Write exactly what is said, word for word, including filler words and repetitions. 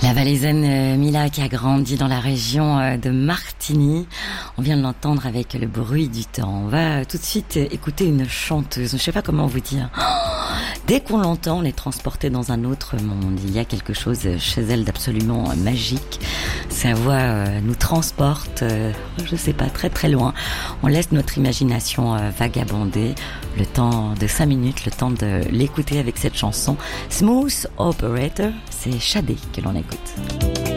La Valaisanne euh, Mila qui a grandi dans la région euh, de Martigny. On vient de l'entendre avec le bruit du temps. On va euh, tout de suite euh, écouter une chanteuse. Je sais pas comment vous dire. Oh, dès qu'on l'entend, on est transporté dans un autre monde. Il y a quelque chose chez elle d'absolument euh, magique. Sa voix euh, nous transporte, euh, je sais pas, très très loin. On laisse notre imagination euh, vagabonder. Le temps de cinq minutes, le temps de l'écouter avec cette chanson. Smooth Operator, c'est Shadé que l'on écoute.